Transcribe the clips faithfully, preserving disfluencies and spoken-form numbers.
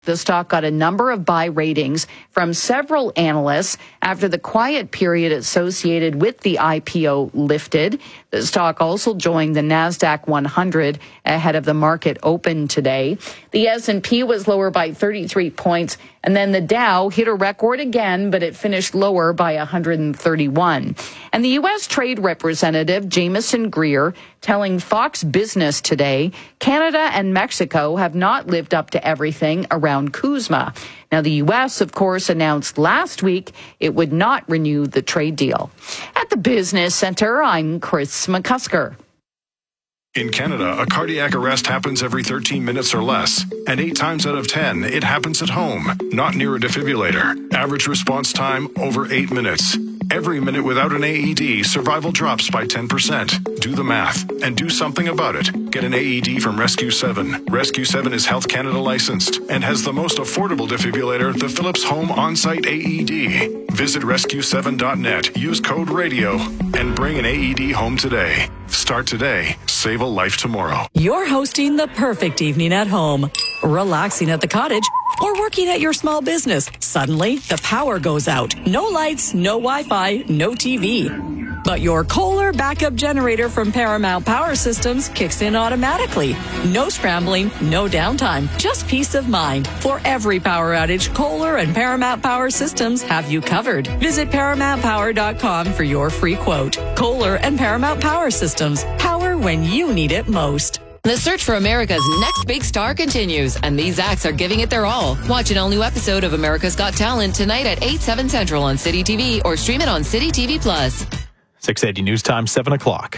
The stock got a number of buy ratings from several analysts after the quiet period associated with the I P O lifted. The stock also joined the NASDAQ one hundred ahead of the market open today. The S and P was lower by thirty-three points, and then the Dow hit a record again, but it finished lower by one hundred thirty-one. And the U S Trade Representative Jameson Greer telling Fox Business today, Canada and Mexico have not lived up to everything around CUSMA. Now, the U S, of course, announced last week it would not renew the trade deal. At the Business Center, I'm Chris McCusker. In Canada, a cardiac arrest happens every thirteen minutes or less, and eight times out of ten, it happens at home, not near a defibrillator. Average response time, over eight minutes. Every minute without an A E D, survival drops by ten percent. Do the math and do something about it. Get an A E D from Rescue seven. Rescue seven is Health Canada licensed and has the most affordable defibrillator, the Philips Home On-Site A E D. Visit rescue seven dot net, use code RADIO, and bring an A E D home today. Start today. Save a life tomorrow. You're hosting the perfect evening at home, relaxing at the cottage, or working at your small business. Suddenly, the power goes out. No lights, no Wi-Fi, no T V. But your Kohler backup generator from Paramount Power Systems kicks in automatically. No scrambling, no downtime, just peace of mind. For every power outage, Kohler and Paramount Power Systems have you covered. Visit paramount power dot com for your free quote. Kohler and Paramount Power Systems. Power when you need it most. The search for America's next big star continues, and these acts are giving it their all. Watch an all-new episode of America's Got Talent tonight at eight, seven Central on City T V or stream it on City T V Plus. six eighty News Time, seven o'clock.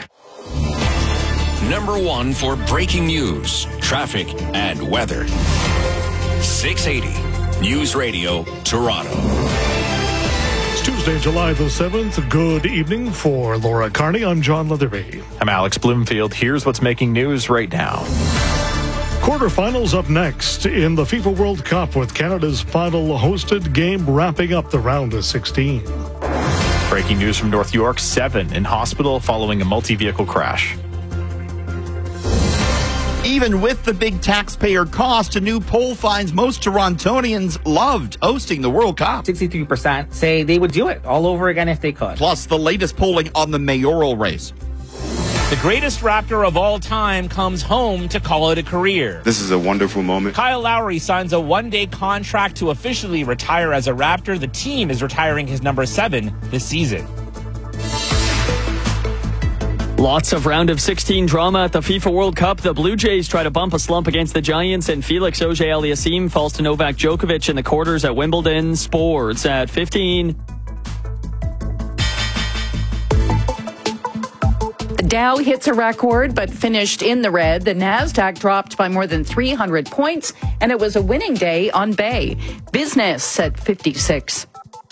Number one for breaking news, traffic, and weather. six eighty News Radio, Toronto. Tuesday, July the seventh. Good evening for Laura Carney. I'm John Leatherby. I'm Alex Bloomfield. Here's what's making news right now. Quarterfinals up next in the FIFA World Cup with Canada's final hosted game wrapping up the round of sixteen. Breaking news from North York, seven in hospital following a multi-vehicle crash. Even with the big taxpayer cost, a new poll finds most Torontonians loved hosting the World Cup. sixty-three percent say they would do it all over again if they could. Plus, the latest polling on the mayoral race. The greatest Raptor of all time comes home to call it a career. This is a wonderful moment. Kyle Lowry signs a one-day contract to officially retire as a Raptor. The team is retiring his number seven this season. Lots of round of sixteen drama at the FIFA World Cup. The Blue Jays try to bump a slump against the Giants, and Felix Auger-Aliassime falls to Novak Djokovic in the quarters at Wimbledon. Sports at fifteen. The Dow hits a record but finished in the red. The NASDAQ dropped by more than three hundred points, and it was a winning day on Bay. Business at fifty-six.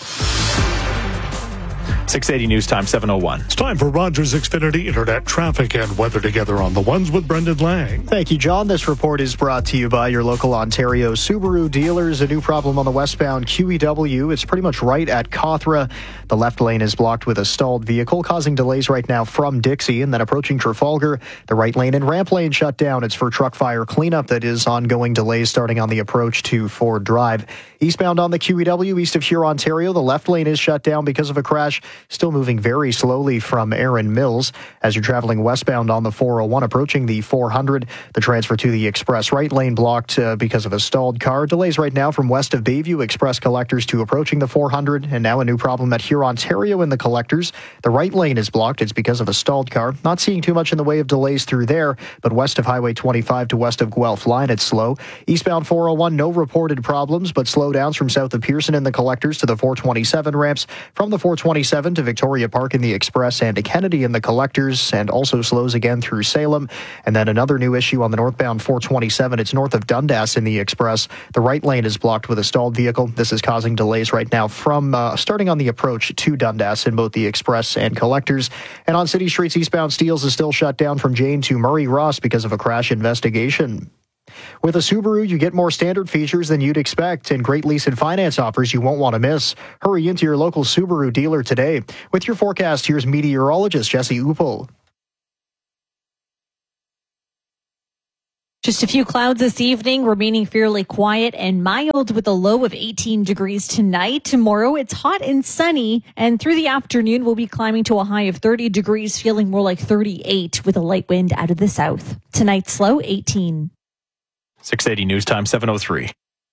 six eighty News Time, seven oh one. It's time for Rogers Xfinity Internet traffic and weather together on the ones with Brendan Lang. Thank you, John. This report is brought to you by your local Ontario Subaru dealers. A new problem on the westbound Q E W. It's pretty much right at Cawthra. The left lane is blocked with a stalled vehicle, causing delays right now from Dixie. And then approaching Trafalgar, the right lane and ramp lane shut down. It's for truck fire cleanup that is ongoing delays starting on the approach to Ford Drive. Eastbound on the Q E W, east of Huron, Ontario, the left lane is shut down because of a crash. Still moving very slowly from Erin Mills. As you're traveling westbound on the four oh one, approaching the four hundred, the transfer to the express right lane blocked uh, because of a stalled car. Delays right now from west of Bayview Express collectors to approaching the four hundred, and now a new problem at Huron, Ontario in the collectors. The right lane is blocked. It's because of a stalled car. Not seeing too much in the way of delays through there, but west of Highway twenty-five to west of Guelph line, it's slow. Eastbound four oh one, no reported problems, but slowdowns from south of Pearson in the collectors to the four twenty-seven ramps, from the four twenty-seven to Victoria Park in the express and to Kennedy in the collectors, and also slows again through Salem. And then another new issue on the northbound four twenty-seven. It's north of Dundas in the express. The right lane is blocked with a stalled vehicle. This is causing delays right now from uh, starting on the approach to Dundas in both the express and collectors. And on city streets, eastbound Steeles is still shut down from Jane to Murray Ross because of a crash investigation. With a Subaru, you get more standard features than you'd expect and great lease and finance offers you won't want to miss. Hurry into your local Subaru dealer today. With your forecast, here's meteorologist Jesse Upel. Just a few clouds this evening, remaining fairly quiet and mild with a low of eighteen degrees tonight. Tomorrow, it's hot and sunny, and through the afternoon, we'll be climbing to a high of thirty degrees, feeling more like thirty-eight with a light wind out of the south. Tonight's low, eighteen. six eighty News Time, seven oh three.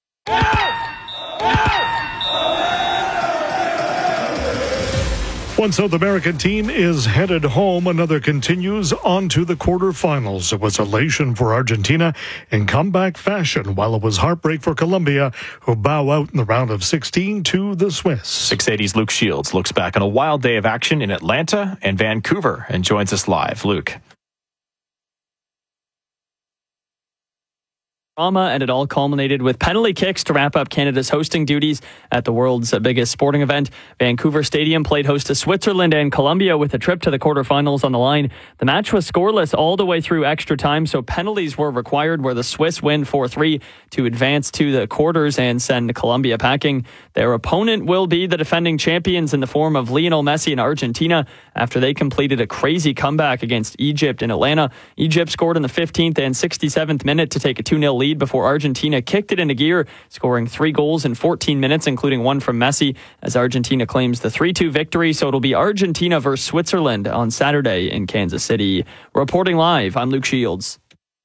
One South American team is headed home. Another continues on to the quarterfinals. It was elation for Argentina in comeback fashion, while it was heartbreak for Colombia, who bow out in the round of sixteen to the Swiss. six eighty's Luke Shields looks back on a wild day of action in Atlanta and Vancouver and joins us live. Luke. And it all culminated with penalty kicks to wrap up Canada's hosting duties at the world's biggest sporting event. Vancouver Stadium played host to Switzerland and Colombia with a trip to the quarterfinals on the line. The match was scoreless all the way through extra time, so penalties were required, where the Swiss win four three to advance to the quarters and send Colombia packing. Their opponent will be the defending champions in the form of Lionel Messi and Argentina after they completed a crazy comeback against Egypt in Atlanta. Egypt scored in the fifteenth and sixty-seventh minute to take a two nil lead before Argentina kicked it into gear, scoring three goals in fourteen minutes, including one from Messi, as Argentina claims the three two victory. So it'll be Argentina versus Switzerland on Saturday in Kansas City. Reporting live, I'm Luke Shields.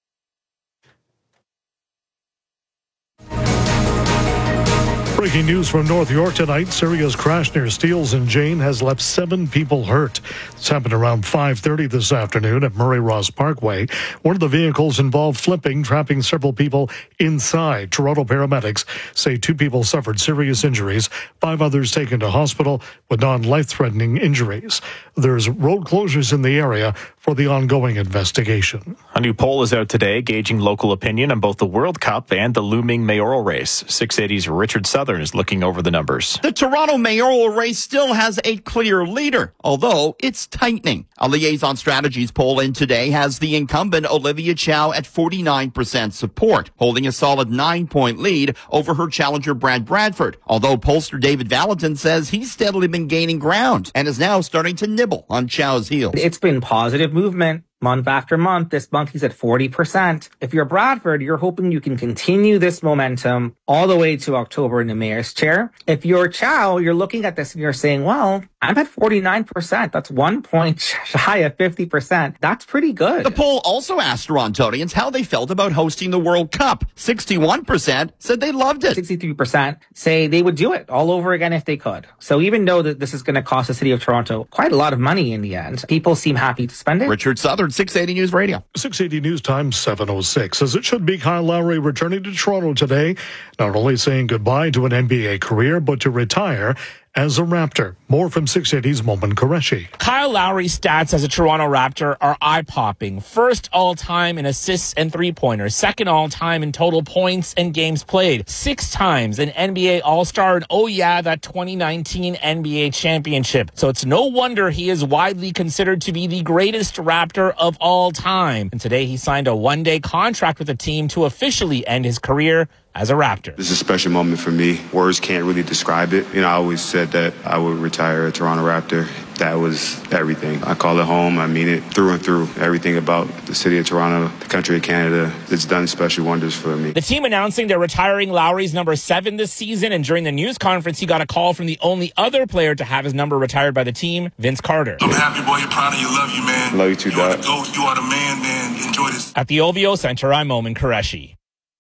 Breaking news from North York tonight. Serious crash near Steeles and Jane has left seven people hurt. This happened around five thirty this afternoon at Murray Ross Parkway. One of the vehicles involved flipping, trapping several people inside. Toronto paramedics say two people suffered serious injuries, five others taken to hospital with non-life-threatening injuries. There's road closures in the area for the ongoing investigation. A new poll is out today gauging local opinion on both the World Cup and the looming mayoral race. six eighty's Richard Southern is looking over the numbers. The Toronto mayoral race still has a clear leader, although it's tightening. A Liaison Strategies poll in today has the incumbent Olivia Chow at forty-nine percent support, holding a solid nine-point lead over her challenger Brad Bradford. Although pollster David Valentin says he's steadily been gaining ground and is now starting to nibble on Chow's heels. It's been positive movement. Month after month, this month he's at forty percent. If you're Bradford, you're hoping you can continue this momentum all the way to October in the mayor's chair. If you're Chow, you're looking at this and you're saying, well, I'm at forty-nine percent. That's one point shy of fifty percent. That's pretty good. The poll also asked Torontonians how they felt about hosting the World Cup. sixty-one percent said they loved it. sixty-three percent say they would do it all over again if they could. So even though that this is going to cost the city of Toronto quite a lot of money in the end, people seem happy to spend it. Richard Southern, six eighty News Radio. six eighty News Time, seven oh six. As it should be, Kyle Lowry returning to Toronto today, not only saying goodbye to an N B A career, but to retire as a Raptor. More from six eighty's Momin Qureshi. Kyle Lowry's stats as a Toronto Raptor are eye-popping. First all-time in assists and three-pointers. Second all-time in total points and games played. Six times an N B A All-Star. And oh yeah, that twenty nineteen N B A championship. So it's no wonder he is widely considered to be the greatest Raptor of all time. And today he signed a one-day contract with the team to officially end his career as a Raptor. This is a special moment for me. Words can't really describe it. You know, I always said that I would retire a Toronto Raptor. That was everything. I call it home. I mean it through and through. Everything about the city of Toronto, the country of Canada, it's done special wonders for me. The team announcing they're retiring Lowry's number seven this season, and during the news conference, he got a call from the only other player to have his number retired by the team, Vince Carter. I'm happy, boy. You're proud of you. Love you, man. Love you too, you are Doc. the GOAT. You are the man, man. Enjoy this. At the O V O Center, I'm Momin Qureshi.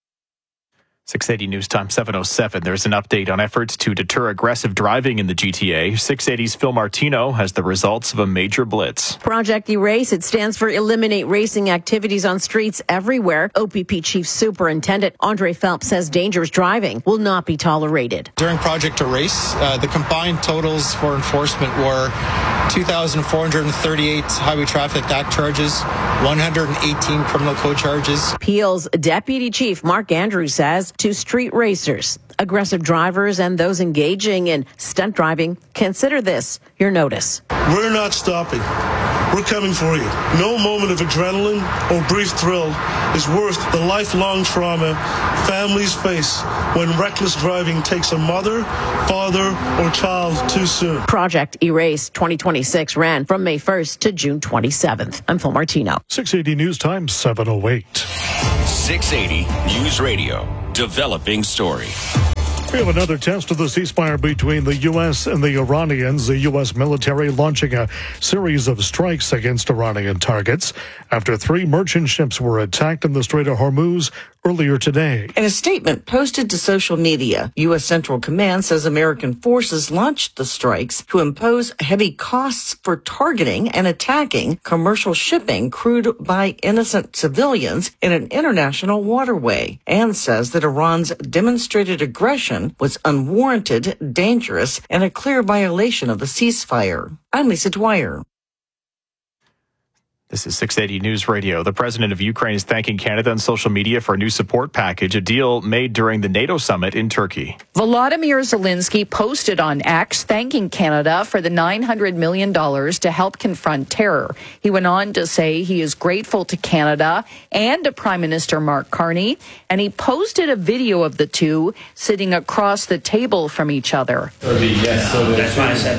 six eighty News Time, seven oh seven. There's an update on efforts to deter aggressive driving in the G T A. six eighty's Phil Martino has the results of a major blitz. Project Erase, it stands for Eliminate Racing Activities on Streets Everywhere. O P P Chief Superintendent Andre Phelps says dangerous driving will not be tolerated. During Project Erase, uh, the combined totals for enforcement were two thousand four hundred thirty-eight Highway Traffic Act charges, one hundred eighteen criminal code charges. Peel's Deputy Chief Mark Andrews says to street racers, aggressive drivers, and those engaging in stunt driving, consider this your notice. We're not stopping. we're coming for you. No moment of adrenaline or brief thrill is worth the lifelong trauma families face when reckless driving takes a mother, father, or child too soon. Project Erase twenty twenty-six ran from May first to June twenty-seventh. I'm Phil Martino. six eighty News Time, seven oh eight. six eighty News Radio. Developing story. We have another test of the ceasefire between the U S and the Iranians. The U S military launching a series of strikes against Iranian targets after three merchant ships were attacked in the Strait of Hormuz earlier today. In a statement posted to social media, U S Central Command says American forces launched the strikes to impose heavy costs for targeting and attacking commercial shipping crewed by innocent civilians in an international waterway, and says that Iran's demonstrated aggression was unwarranted, dangerous, and a clear violation of the ceasefire. I'm Lisa Dwyer. This is six eighty News Radio. The president of Ukraine is thanking Canada on social media for a new support package, a deal made during the NATO summit in Turkey. Volodymyr Zelensky posted on X thanking Canada for the nine hundred million dollars to help confront terror. He went on to say he is grateful to Canada and to Prime Minister Mark Carney, and he posted a video of the two sitting across the table from each other. Yes, so that's why I said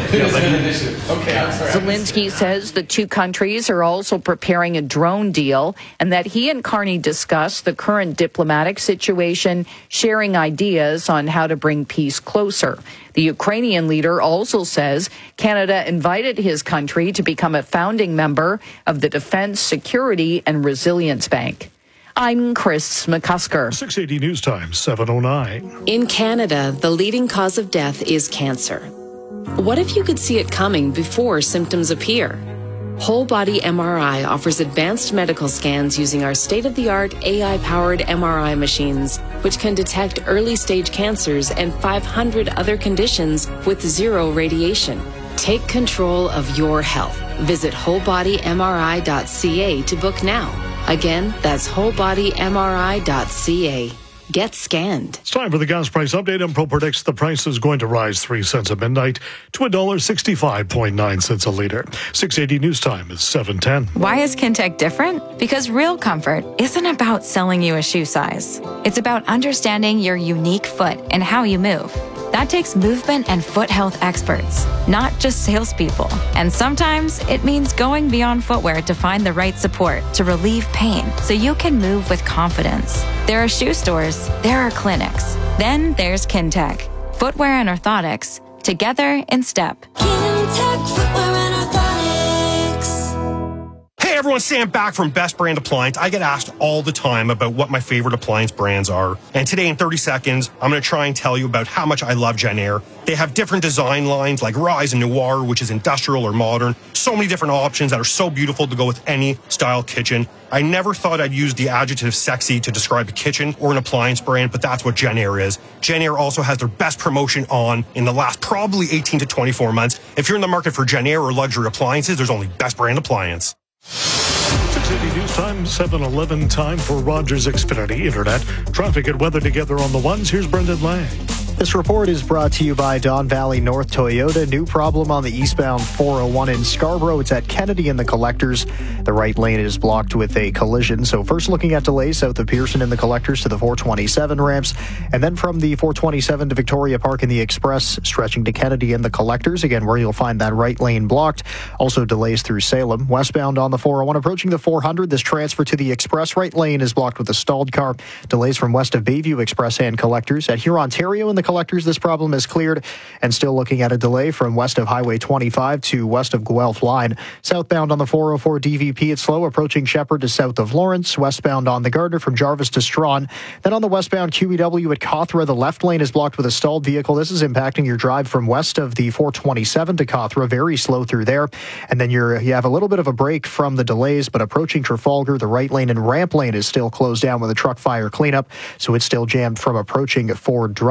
that. Okay, Zelensky says the two countries are also preparing a drone deal and that he and Carney discussed the current diplomatic situation, sharing ideas on how to bring peace closer. The Ukrainian leader also says Canada invited his country to become a founding member of the Defense, Security and Resilience Bank. I'm Chris McCusker. six eighty News Time, seven oh nine. In Canada, the leading cause of death is cancer. What if you could see it coming before symptoms appear? Whole Body M R I offers advanced medical scans using our state-of-the-art A I-powered M R I machines, which can detect early-stage cancers and five hundred other conditions with zero radiation. Take control of your health. Visit whole body M R I dot C A to book now. Again, that's whole body M R I dot C A. Get scanned. It's time for the gas price update. Impro predicts the price is going to rise three cents at midnight to one dollar sixty-five point nine cents a liter. six eighty News Time is seven ten. Why is Kintec different? Because real comfort isn't about selling you a shoe size. It's about understanding your unique foot and how you move. That takes movement and foot health experts, not just salespeople. And sometimes it means going beyond footwear to find the right support to relieve pain so you can move with confidence. There are shoe stores, there are clinics. Then there's Kintec, footwear and orthotics, together in step. Kintec Footwear and Orthotics. Hey everyone, Sam back from Best Brand Appliance. I get asked all the time about what my favorite appliance brands are. And today in thirty seconds, I'm going to try and tell you about how much I love Jenn-Air. They have different design lines like Rise and Noir, which is industrial or modern. So many different options that are so beautiful to go with any style kitchen. I never thought I'd use the adjective sexy to describe a kitchen or an appliance brand, but that's what Jenn-Air is. Jenn-Air also has their best promotion on in the last probably eighteen to twenty-four months. If you're in the market for Jenn-Air or luxury appliances, there's only Best Brand Appliance. six eighty News Time, seven eleven time for Rogers Xfinity Internet. Traffic and weather together on the ones. Here's Brendan Lang. This report is brought to you by Don Valley North Toyota. New problem on the eastbound four oh one in Scarborough. It's at Kennedy and the Collectors. The right lane is blocked with a collision. So first looking at delays south of Pearson and the Collectors to the four twenty-seven ramps. And then from the four twenty-seven to Victoria Park in the Express, stretching to Kennedy and the Collectors. Again, where you'll find that right lane blocked. Also delays through Salem. Westbound on the four oh one approaching the four hundred. This transfer to the Express right lane is blocked with a stalled car. Delays from west of Bayview Express and Collectors. At Hurontario and the Collectors, this problem is cleared, and still looking at a delay from west of Highway twenty-five to west of Guelph line. Southbound on the four oh four D V P, it's slow approaching Shepherd to south of Lawrence. Westbound on the Gardner from Jarvis to Strawn. Then on the westbound Q E W at Cawthra, the left lane is blocked with a stalled vehicle. This is impacting your drive from west of the four twenty-seven to Cawthra. Very slow through there. And then you're you have a little bit of a break from the delays, but approaching Trafalgar, the right lane and ramp lane is still closed down with a truck fire cleanup, so it's still jammed from approaching Ford Drive.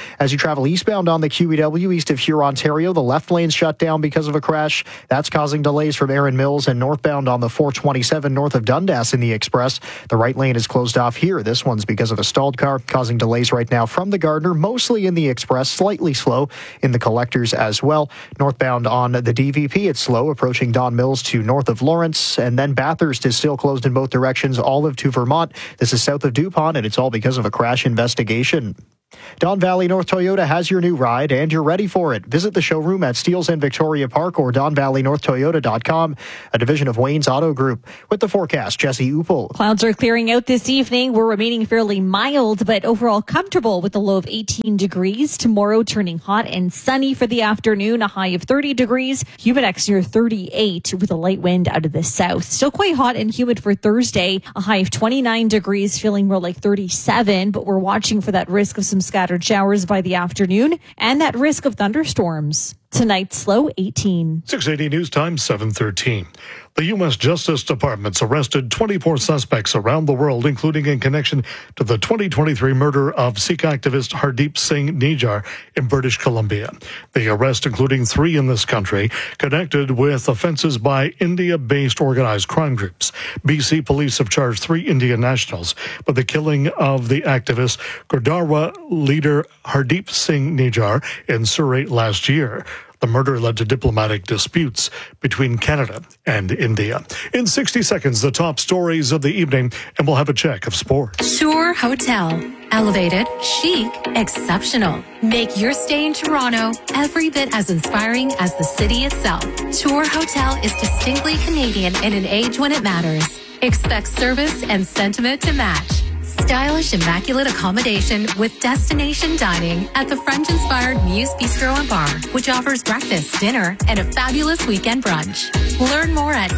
As you travel eastbound on the Q E W east of Huron, Ontario, the left lane's shut down because of a crash. That's causing delays from Erin Mills, and northbound on the four twenty-seven north of Dundas in the Express. The right lane is closed off here. This one's because of a stalled car, causing delays right now from the Gardiner, mostly in the Express, slightly slow in the Collectors as well. Northbound on the D V P, it's slow approaching Don Mills to north of Lawrence, and then Bathurst is still closed in both directions, Olive to Vermont. This is south of DuPont, and it's all because of a crash investigation. Don Valley North Toyota has your new ride, and you're ready for it. Visit the showroom at Steeles and Victoria Park or don valley north toyota dot com, a division of Wayne's Auto Group. With the forecast, Jesse Upel. Clouds are clearing out this evening. We're remaining fairly mild, but overall comfortable with a low of eighteen degrees. Tomorrow turning hot and sunny for the afternoon, a high of thirty degrees. Humidex near thirty-eight with a light wind out of the south. Still quite hot and humid for Thursday, a high of twenty-nine degrees, feeling more like thirty-seven, but we're watching for that risk of some scattered showers by the afternoon and that risk of thunderstorms. Tonight's low eighteen. six eighty News Time, seven thirteen. The U S Justice Department's arrested twenty-four suspects around the world, including in connection to the twenty twenty-three murder of Sikh activist Hardeep Singh Nijjar in British Columbia. The arrest, including three in this country, connected with offenses by India-based organized crime groups. B C police have charged three Indian nationals with the killing of the activist Gurdwara leader Hardeep Singh Nijjar in Surrey last year. The murder led to diplomatic disputes between Canada and India. In sixty seconds, the top stories of the evening, and we'll have a check of sports. Shore Hotel. Elevated, chic, exceptional. Make your stay in Toronto every bit as inspiring as the city itself. Shore Hotel is distinctly Canadian in an age when it matters. Expect service and sentiment to match. Stylish, immaculate accommodation with destination dining at the French-inspired Muse Bistro and Bar, which offers breakfast, dinner, and a fabulous weekend brunch. Learn more at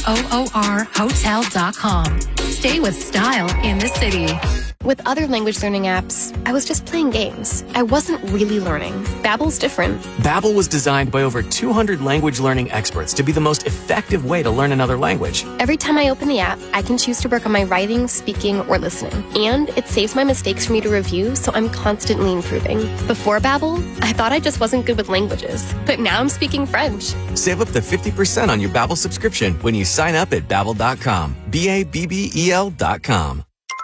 toor hotel dot com. Stay with style in the city. With other language learning apps, I was just playing games. I wasn't really learning. Babbel's different. Babbel was designed by over two hundred language learning experts to be the most effective way to learn another language. Every time I open the app, I can choose to work on my writing, speaking, or listening. And it saves my mistakes for me to review, so I'm constantly improving. Before Babbel, I thought I just wasn't good with languages. But now I'm speaking French. Save up to fifty percent on your Babbel subscription when you sign up at babbel dot com. B A B B E L dot com.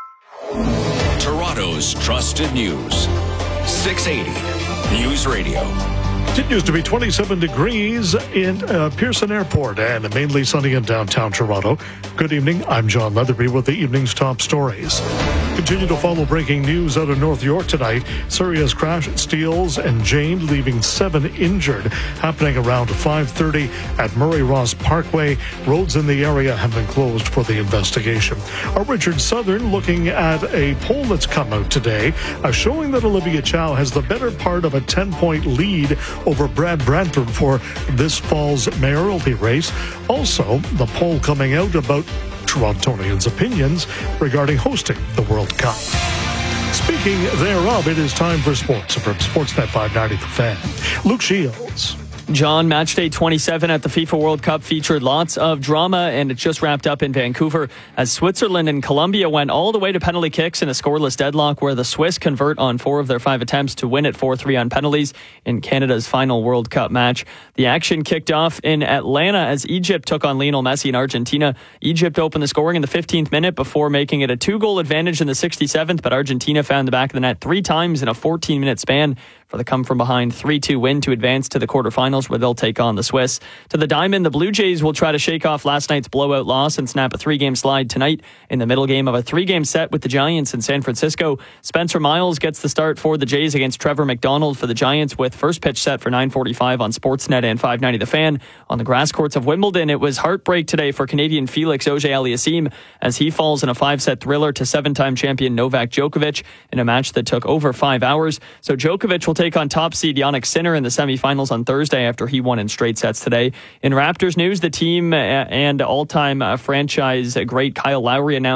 Toronto's trusted news. six eighty News Radio. Continues to be twenty-seven degrees in uh, Pearson Airport and mainly sunny in downtown Toronto. Good evening. I'm John Leatherby with the evening's top stories. Continue to follow breaking news out of North York tonight. Serious crash at Steeles and Jane, leaving seven injured, happening around five thirty at Murray Ross Parkway. Roads in the area have been closed for the investigation. Our Richard Southern looking at a poll that's come out today, uh, showing that Olivia Chow has the better part of a ten-point lead over Brad Brantford for this fall's mayoralty race. Also, the poll coming out about Torontonians' opinions regarding hosting the World Cup. Speaking thereof, it is time for sports from Sportsnet five ninety The Fan. Luke Shields. John, match day twenty-seven at the FIFA World Cup featured lots of drama, and it just wrapped up in Vancouver as Switzerland and Colombia went all the way to penalty kicks in a scoreless deadlock where the Swiss convert on four of their five attempts to win it four three on penalties in Canada's final World Cup match. The action kicked off in Atlanta as Egypt took on Lionel Messi in Argentina. Egypt opened the scoring in the fifteenth minute before making it a two-goal advantage in the sixty-seventh, but Argentina found the back of the net three times in a fourteen-minute span for the come-from-behind three two win to advance to the quarterfinals where they'll take on the Swiss. To the diamond, the Blue Jays will try to shake off last night's blowout loss and snap a three-game slide tonight in the middle game of a three-game set with the Giants in San Francisco. Spencer Miles gets the start for the Jays against Trevor McDonald for the Giants with first pitch set for nine forty-five on Sportsnet and five ninety The Fan. On the grass courts of Wimbledon, it was heartbreak today for Canadian Felix Auger-Aliassime as he falls in a five-set thriller to seven-time champion Novak Djokovic in a match that took over five hours. So Djokovic will take on top seed Jannik Sinner in the semifinals on Thursday after he won in straight sets today. In Raptors news, the team and all-time franchise great Kyle Lowry announced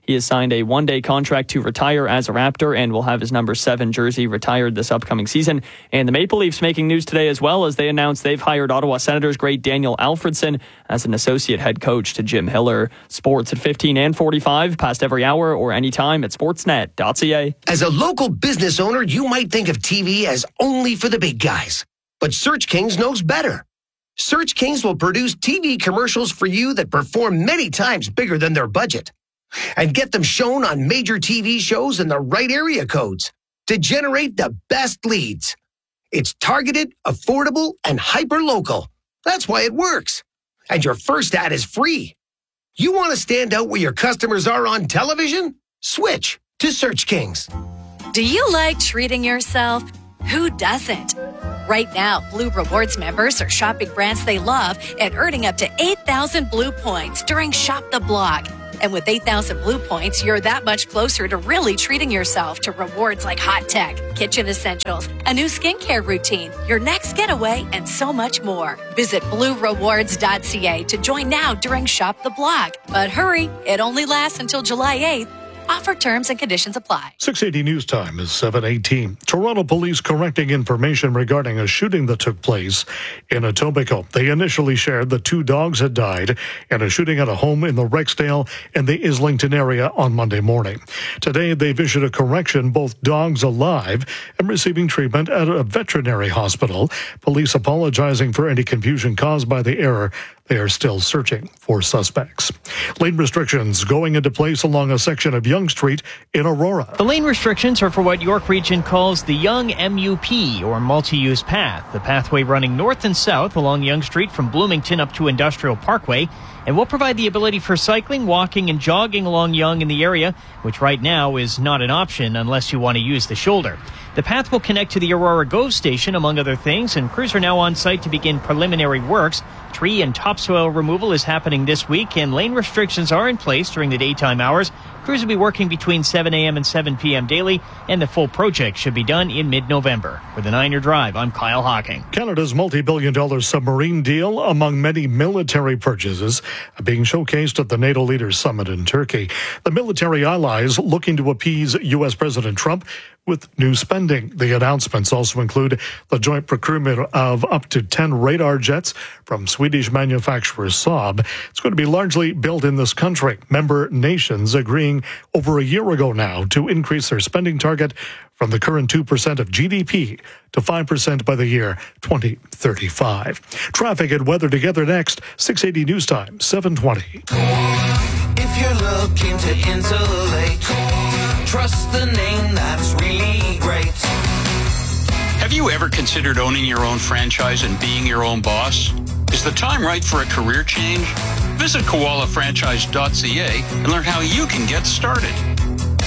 He has signed a one-day contract to retire as a Raptor and will have his number seven jersey retired this upcoming season. And the Maple Leafs making news today as well as they announced they've hired Ottawa Senators great Daniel Alfredson as an associate head coach to Jim Hiller. Sports at fifteen and forty-five, past every hour or anytime at sportsnet dot c a. As a local business owner, you might think of T V as only for the big guys. But Search Kings knows better. Search Kings will produce T V commercials for you that perform many times bigger than their budget. And get them shown on major T V shows in the right area codes to generate the best leads. It's targeted, affordable, and hyper-local. That's why it works. And your first ad is free. You want to stand out where your customers are on television? Switch to Search Kings. Do you like treating yourself? Who doesn't? Right now, Blue Rewards members are shopping brands they love and earning up to eight thousand Blue points during Shop the Block. And with eight thousand Blue points, you're that much closer to really treating yourself to rewards like hot tech, kitchen essentials, a new skincare routine, your next getaway, and so much more. Visit blue rewards dot c a to join now during Shop the Block. But hurry, it only lasts until July eighth. Offer terms and conditions apply. six eighty News Time is seven eighteen. Toronto police correcting information regarding a shooting that took place in Etobicoke. They initially shared that two dogs had died in a shooting at a home in the Rexdale and the Islington area on Monday morning. Today, they've issued a correction, both dogs alive and receiving treatment at a veterinary hospital. Police apologizing for any confusion caused by the error. They are still searching for suspects. Lane restrictions going into place along a section of Yonge Street in Aurora. The lane restrictions are for what York Region calls the Yonge M U P, or multi-use path, the pathway running north and south along Yonge Street from Bloomington up to Industrial Parkway, and will provide the ability for cycling, walking, and jogging along Yonge in the area, which right now is not an option unless you want to use the shoulder. The path will connect to the Aurora Go station, among other things, and crews are now on site to begin preliminary works. Tree and topsoil removal is happening this week, and lane restrictions are in place during the daytime hours. Crews will be working between seven a.m. and seven p.m. daily, and the full project should be done in mid-November. With the Niner Drive, I'm Kyle Hocking. Canada's multi-billion dollar submarine deal, among many military purchases, being showcased at the NATO Leaders Summit in Turkey. The military allies looking to appease U S. President Trump with new spending. The announcements also include the joint procurement of up to ten radar jets from Swedish manufacturer Saab. It's going to be largely built in this country. Member nations agreeing over a year ago now to increase their spending target from the current two percent of G D P to five percent by the year twenty thirty-five. Traffic and weather together next. six eighty News Time, seven twenty. If you're looking to insulate, trust the name that's really great. Have you ever considered owning your own franchise and being your own boss? Is the time right for a career change? Visit koala franchise dot c a and learn how you can get started.